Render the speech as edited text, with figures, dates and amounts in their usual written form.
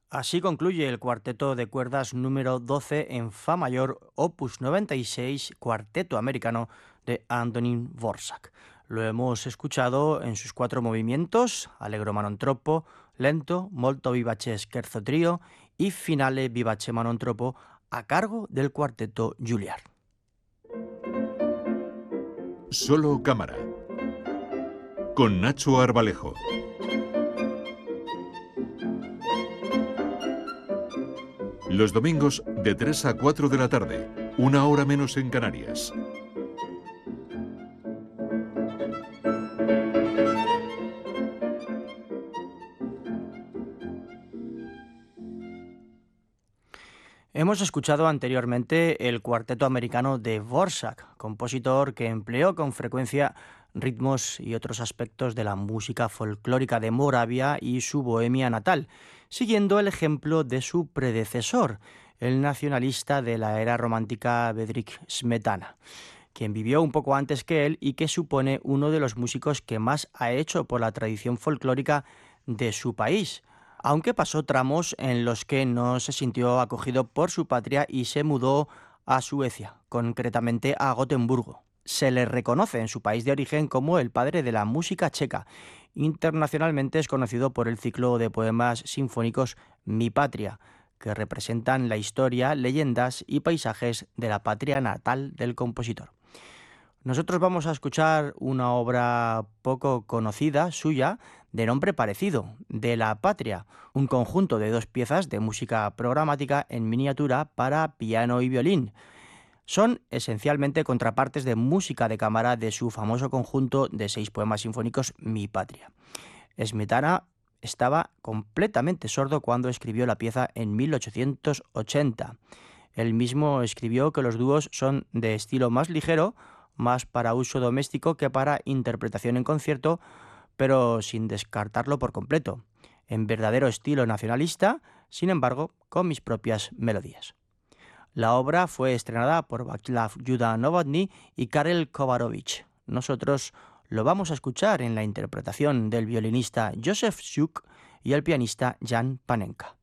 Así concluye el cuarteto de cuerdas número 12 en Fa mayor, opus 96, cuarteto americano de Antonín Dvořák. Lo hemos escuchado en sus 4 movimientos: Allegro manon troppo, lento, molto vivace scherzo trio y finale vivace manon troppo, a cargo del cuarteto Juilliard. Solo cámara, con Nacho Arbalejo. Los domingos de 3 a 4 de la tarde, 1 hora menos en Canarias. Hemos escuchado anteriormente el cuarteto americano de Dvořák, compositor que empleó con frecuencia ritmos y otros aspectos de la música folclórica de Moravia y su Bohemia natal, siguiendo el ejemplo de su predecesor, el nacionalista de la era romántica Bedřich Smetana, quien vivió un poco antes que él y que supone uno de los músicos que más ha hecho por la tradición folclórica de su país, aunque pasó tramos en los que no se sintió acogido por su patria y se mudó a Suecia, concretamente a Gotemburgo. Se le reconoce en su país de origen como el padre de la música checa. Internacionalmente es conocido por el ciclo de poemas sinfónicos Mi Patria, que representan la historia, leyendas y paisajes de la patria natal del compositor. Nosotros vamos a escuchar una obra poco conocida suya, de nombre parecido, De la Patria, un conjunto de 2 piezas de música programática en miniatura para piano y violín. Son esencialmente contrapartes de música de cámara de su famoso conjunto de 6 poemas sinfónicos Mi Patria. Smetana estaba completamente sordo cuando escribió la pieza en 1880. Él mismo escribió que los dúos son de estilo más ligero, más para uso doméstico que para interpretación en concierto, pero sin descartarlo por completo. En verdadero estilo nacionalista, sin embargo, con mis propias melodías. La obra fue estrenada por Václav Juda Novotny y Karel Kovarovich. Nosotros lo vamos a escuchar en la interpretación del violinista Josef Suk y el pianista Jan Panenka.